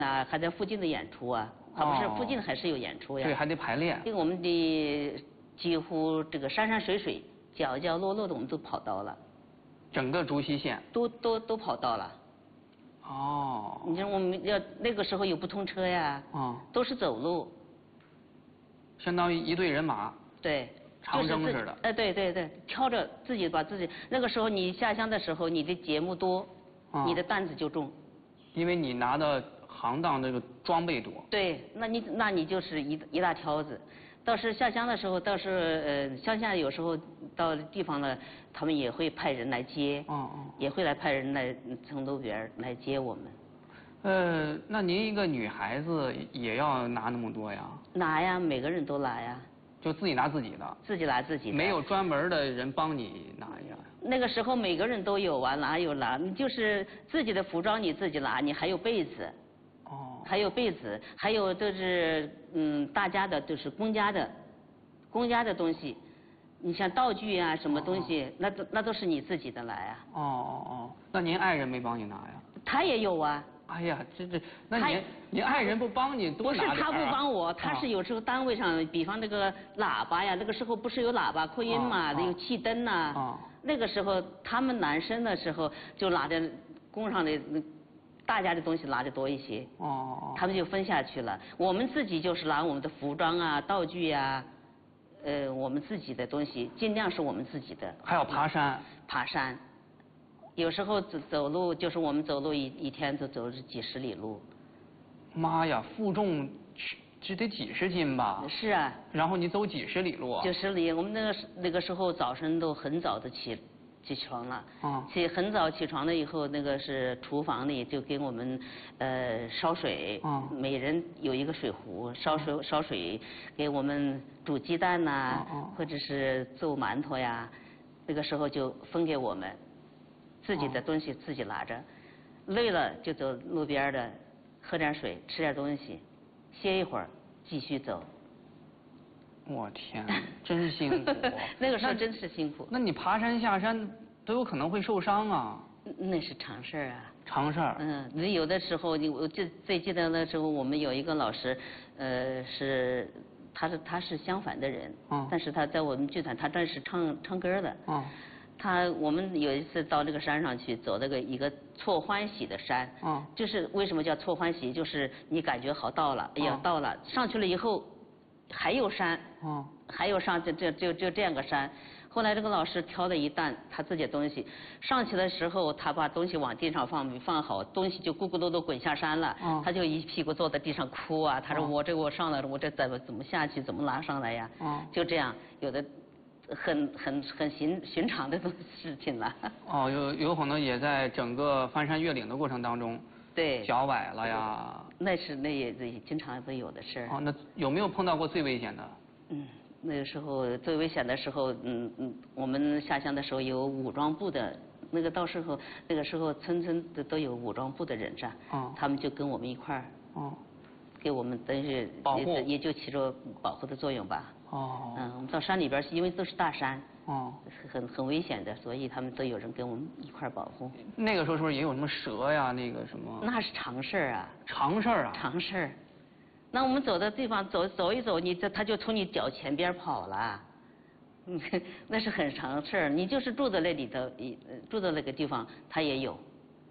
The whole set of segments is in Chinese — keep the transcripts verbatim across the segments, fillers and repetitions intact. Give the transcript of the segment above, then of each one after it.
啊，还在附近的演出啊，还不是附近还是有演出呀。 对，还得排练。 这个我们的几乎这个山山水水、角角落落的我们都跑到了。 整个竹溪县。 都都都跑到了。 哦。 你说我们要那个时候有不通车呀。 哦。 都是走路。 相当于一队人马。 对。 长征似的。 哎，对对对，挑着自己把自己那个时候你下乡的时候，你的节目多， 哦、 你的担子就重。 因为你拿的行当这个装备多。 对，那你那你就是一一大挑子。倒是下乡的时候，倒是呃乡下有时候到地方呢，他们也会派人来接。 哦哦。 也会来派人来从路边来接我们。 呃，那您一个女孩子也要拿那么多呀？ 拿呀，每个人都拿呀。 就自己拿自己的。 自己拿自己的。 没有专门的人帮你拿呀？ 那个时候每个人都有啊，哪有拿？你就是自己的服装你自己拿，你还有被子。 哦。 还有被子，还有都是嗯大家的，都是公家的，公家的东西。你像道具啊，什么东西，哦、那都那都是你自己的来啊。 哦哦哦，那您爱人没帮你拿呀？ 他也有啊。 哎呀，这这，那您您爱人不帮你多拿点、啊、 不是他不帮我，他是有时候单位上，比方那个喇叭呀，那个时候不是有喇叭扩音嘛，有气灯呐。哦。那个时候他们男生的时候就拿的工上的大家的东西拿的多一些。哦。他们就分下去了，我们自己就是拿我们的服装啊、道具呀、啊。呃，我们自己的东西尽量是我们自己的。 还要爬山。 爬山，有时候走走路就是我们走路一一天都走几十里路。 妈呀，负重这得几十斤吧？ 是啊。然后你走几十里路啊？ 几十里，我们那个那个时候早晨都很早的起起床了。啊。起很早起床了以后，那个是厨房里就给我们呃烧水。啊。每人有一个水壶，烧水、嗯、烧水给我们。煮鸡蛋呐、啊，哦哦或者是做馒头呀，那个时候就分给我们，自己的东西自己拿着，哦、累了就走路边的，喝点水，吃点东西，歇一会儿，继续走。 我天，真辛苦。 那个时候真是辛苦。 那你爬山下山都有可能会受伤啊。 那是常事儿啊。 常事儿。 嗯，你有的时候你我就最记得那时候我们有一个老师，呃是。他是他是相反的人，哦、但是他在我们剧团，他这是唱唱歌的。哦、他我们有一次到这个山上去走那个一个错欢喜的山，哦、就是为什么叫错欢喜？就是你感觉好到了，哎呀、哦、到了，上去了以后还有山，哦、还有上这这就就这样个山。后来这个老师挑了一担他自己的东西，上去的时候他把东西往地上放，放好，东西就咕咕噜噜滚下山了。哦、他就一屁股坐在地上哭啊，他说我这我上来了，我这怎么怎么下去，怎么拿上来呀？哦、就这样，有的很很很寻寻常的事情了。 哦，有有可能也在整个翻山越岭的过程当中， 对， 脚崴了呀。 那是那也也经常会有的事儿。 哦，那有没有碰到过最危险的？ 嗯。那个时候最危险的时候，嗯嗯，我们下乡的时候有武装部的，那个到时候那个时候村村的都有武装部的人站，哦、他们就跟我们一块儿，哦、给我们等于保护， 也就起着保护的作用吧。 哦。 嗯，我们到山里边去，因为都是大山，哦，很很危险的，所以他们都有人跟我们一块儿保护。 那个时候是不是也有什么蛇呀？那个什么？ 那是常事儿啊。 常事儿啊。 常事儿。那我们走的地方走走一走，你这他就从你脚前边跑了，嗯，那是很常事儿。你就是住在那里头，一住在那个地方，他也有。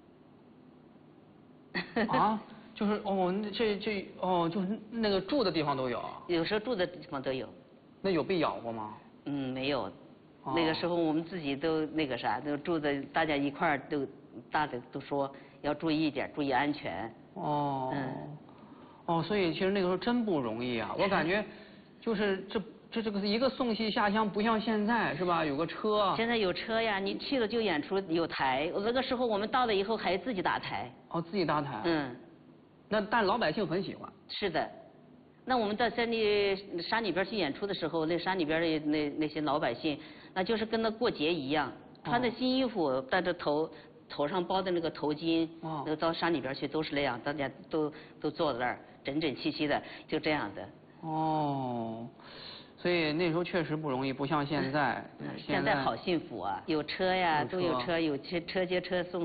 啊，就是哦，这这哦，就是那个住的地方都有。 有时候住的地方都有。 那有被咬过吗？ 嗯，没有。哦、那个时候我们自己都那个啥，都住在大家一块儿都大的都说要注意一点，注意安全。 哦。嗯。哦，所以其实那个时候真不容易啊！我感觉，就是这这这个一个送戏下乡，不像现在是吧？有个车。 现在有车呀，你去了就演出有台。那个时候我们到了以后还自己搭台。 哦，自己搭台。 嗯。 那但老百姓很喜欢。 是的，那我们在山里山里边去演出的时候，那山里边的那那些老百姓，那就是跟那过节一样，穿着新衣服，戴着头。头上包的那个头巾，哦，那个到山里边去都是那样，大家都都坐在那儿，整整齐齐的，就这样的。 哦，所以那时候确实不容易，不像现在。 嗯、现在好幸福啊，有车呀，有车都有车，有车车接车送。